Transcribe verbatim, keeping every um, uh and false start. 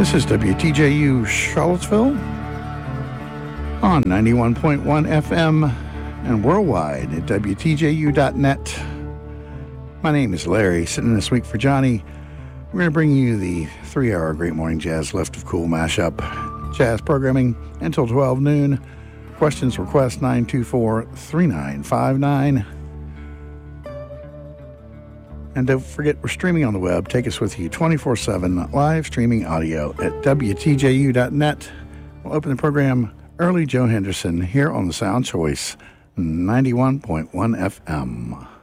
This is W T J U Charlottesville on ninety-one point one F M and worldwide at W T J U dot net. My name is Larry, sitting this week for Johnny. We're going to bring you the three-hour Great Morning Jazz Lift of Cool mashup jazz programming until twelve noon. Questions, request nine two four, three nine five nine. And don't forget, we're streaming on the web. Take us with you twenty-four seven, live streaming audio at W T J U dot net. We'll open the program early. Joe Henderson here on the Sound Choice, ninety-one point one F M.